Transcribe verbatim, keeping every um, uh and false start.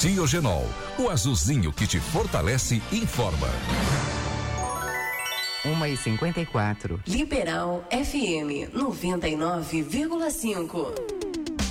Diogenol, o azulzinho que te fortalece, informa. uma e cinquenta e quatro. Liberal F M noventa e nove vírgula cinco.